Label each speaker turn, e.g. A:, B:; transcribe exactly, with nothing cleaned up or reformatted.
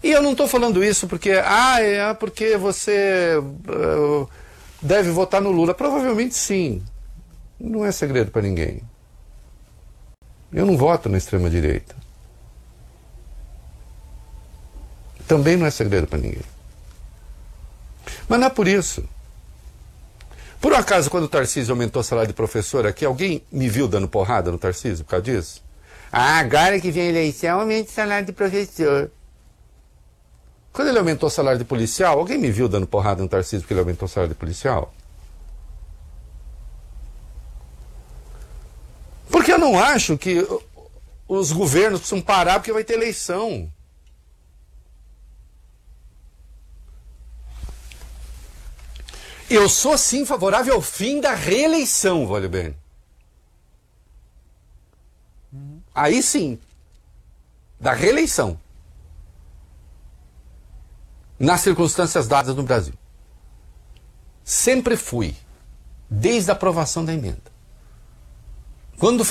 A: E eu não estou falando isso porque, ah, é porque você uh, deve votar no Lula. Provavelmente sim. Não é segredo para ninguém. Eu não voto na extrema-direita. Também não é segredo para ninguém. Mas não é por isso. Por um acaso, quando o Tarcísio aumentou o salário de professor aqui, alguém me viu dando porrada no Tarcísio por causa disso? Ah, agora que vem a eleição, aumente o salário de professor. Quando ele aumentou o salário de policial, alguém me viu dando porrada no Tarcísio porque ele aumentou o salário de policial? Porque eu não acho que os governos precisam parar porque vai ter eleição. Eu sou sim favorável ao fim da reeleição, vale bem. Aí sim, da reeleição. Nas circunstâncias dadas no Brasil. Sempre fui, desde a aprovação da emenda. Quando